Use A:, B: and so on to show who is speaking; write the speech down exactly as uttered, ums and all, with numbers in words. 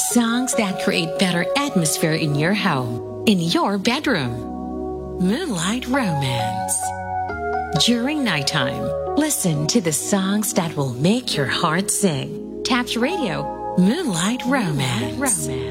A: Songs that create better atmosphere in your home, in your bedroom. Moonlight Romance. During nighttime, listen to the songs that will make your heart sing. Taps Radio, Moonlight Romance.